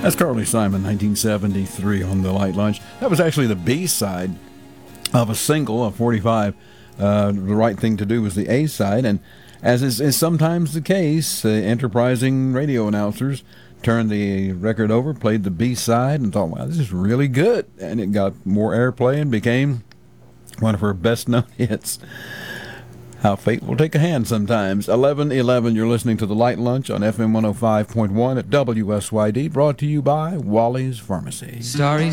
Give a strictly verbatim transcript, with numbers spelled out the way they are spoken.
That's Carly Simon, nineteen seventy-three on the Light Lunch. That was actually the B-side of a single, a forty-five. Uh, the right thing to do was the A-side, and as is, is sometimes the case, uh, enterprising radio announcers turned the record over, played the B-side, and thought, wow, this is really good. And it got more airplay and became one of her best-known hits. How fate will take a hand sometimes. eleven eleven, you're listening to The Light Lunch on F M one oh five point one at W S Y D, brought to you by Wally's Pharmacy. Starry